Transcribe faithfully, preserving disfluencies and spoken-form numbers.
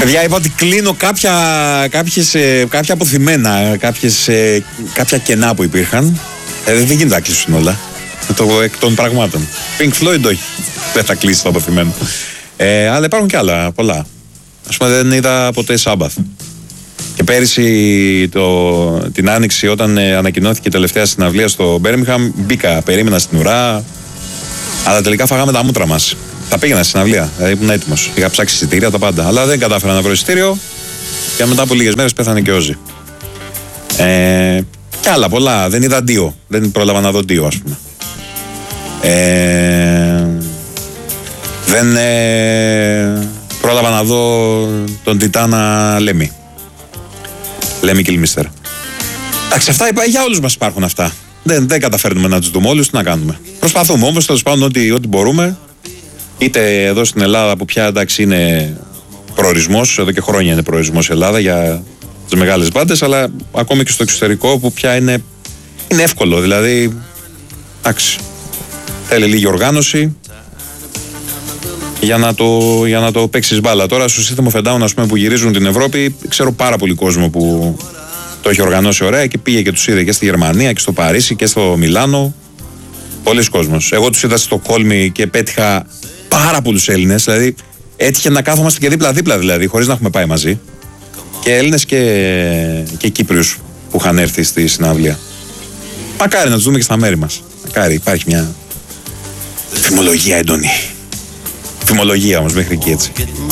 Παιδιά, είπα ότι κλείνω κάποια, κάποιες, ε, κάποια αποθυμένα, κάποιες, ε, κάποια κενά που υπήρχαν. Ε, δεν γίνεται να κλείσουν όλα. Το εκ των πραγμάτων. Pink Floyd όχι. Δεν θα κλείσει το αποθυμένο. Ε, αλλά υπάρχουν κι άλλα πολλά. Ας πούμε, δεν είδα ποτέ Sabbath. Και πέρυσι το, την Άνοιξη, όταν ε, ανακοινώθηκε η τελευταία συναυλία στο Birmingham, μπήκα, περίμενα στην ουρά. Αλλά τελικά φάγαμε τα μούτρα μας. Θα πήγαινα στην συναυλία, δηλαδή ήμουν έτοιμος. Είχα ψάξει εισιτήρια, τα πάντα. Αλλά δεν κατάφερα να βρω εισιτήριο και μετά από λίγες μέρες πέθανε και ο Όζι. Ε, και άλλα πολλά. Δεν είδα Ντίο. Δεν πρόλαβα να δω Ντίο, ας πούμε. Ε, δεν ε, πρόλαβα να δω τον Τιτάνα Λέμι. Λέμι Κιλμίστερ. Εντάξει, αυτά για όλους μας υπάρχουν αυτά. Δεν, δεν καταφέρνουμε να τους δούμε όλους, τι να κάνουμε. Προσπαθούμε όμως, τέλος πάντων, ό,τι, ό,τι μπορούμε. Είτε εδώ στην Ελλάδα που πια εντάξει είναι προορισμός, εδώ και χρόνια είναι προορισμός η Ελλάδα για τις μεγάλες μπάντες, αλλά ακόμη και στο εξωτερικό που πια είναι, είναι εύκολο. Δηλαδή, εντάξει, θέλει λίγη οργάνωση για να το, για να το παίξεις μπάλα. Τώρα στο System of a Down, ας πούμε, που γυρίζουν την Ευρώπη, ξέρω πάρα πολύ κόσμο που το έχει οργανώσει ωραία και πήγε και τους είδε και στη Γερμανία και στο Παρίσι και στο Μιλάνο. Πολλοί κόσμος. Εγώ τους είδα στο Κόλμη και πέτυχα πάρα πολλούς Έλληνες. Δηλαδή έτυχε να κάθομαστε και δίπλα-δίπλα, δηλαδή, χωρίς να έχουμε πάει μαζί. Και Έλληνες και, και Κύπριους που είχαν έρθει στη συναυλία. Μακάρι να τους δούμε και στα μέρη μας. Μακάρι, υπάρχει μια φημολογία έντονη. Φημολογία όμως μέχρι εκεί, έτσι.